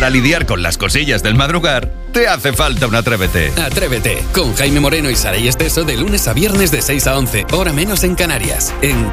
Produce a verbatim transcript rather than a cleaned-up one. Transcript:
para lidiar con las cosillas del madrugar, te hace falta un Atrévete. Atrévete, con Jaime Moreno y Saray Esteso de lunes a viernes de seis a once, hora menos en Canarias, en